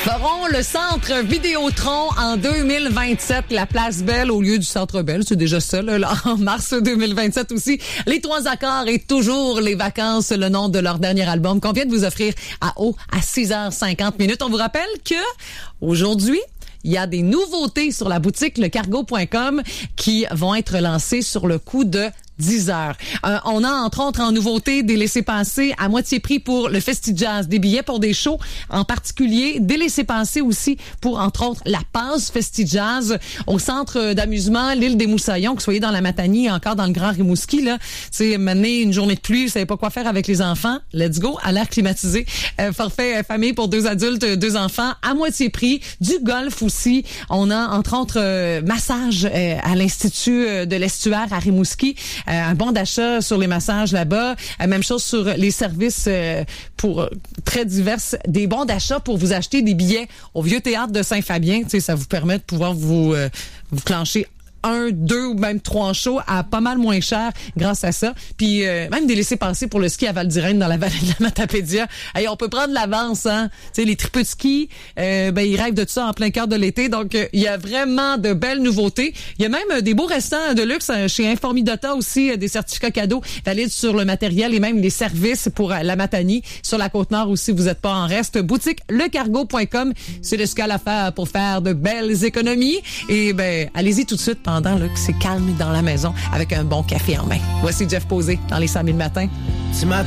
feront le centre Vidéotron en 2027, la place Belle au lieu du centre Belle. C'est déjà ça, là, en mars 2027 aussi. Les Trois Accords et toujours les vacances, le nom de leur dernier album qu'on vient de vous offrir à 6h50. On vous rappelle que aujourd'hui, il y a des nouveautés sur la boutique lecargo.com qui vont être lancées sur le coup de 10 heures. On a entre autres en nouveauté des laissez-passer à moitié prix pour le Festi-Jazz, des billets pour des shows en particulier, des laissez-passer aussi pour entre autres la passe Festi-Jazz au centre d'amusement l'île des Moussaillons, que vous soyez dans la Matanie, encore dans le Grand Rimouski là, c'est mener une journée de pluie, vous savez pas quoi faire avec les enfants, let's go à l'air climatisé. Forfait famille pour 2 adultes, 2 enfants à moitié prix, du golf aussi. On a entre autres massage à l'Institut de l'Estuaire à Rimouski. Un bon d'achat sur les massages là-bas. Même chose sur les services pour très divers. Des bons d'achat pour vous acheter des billets au Vieux Théâtre de Saint-Fabien. Tu sais, ça vous permet de pouvoir vous clencher 1, 2 ou même 3 shows à pas mal moins cher grâce à ça. Puis même des laissez-passer pour le ski à Val-d'Irène dans la vallée de la Matapédia. Hey, on peut prendre l'avance, hein. Tu sais, les tripeux de ski, ils rêvent de ça en plein cœur de l'été. Donc, il y a vraiment de belles nouveautés. Il y a même des beaux restaurants de luxe chez Informidata aussi, des certificats cadeaux valides sur le matériel et même les services pour la Matanie. Sur la Côte-Nord aussi, vous n'êtes pas en reste. Boutique lecargo.com, c'est le scal à faire pour faire de belles économies. Et allez-y tout de suite pendant là, que c'est calme dans la maison avec un bon café en main. Voici Jeff Posé dans les 100 000 matins.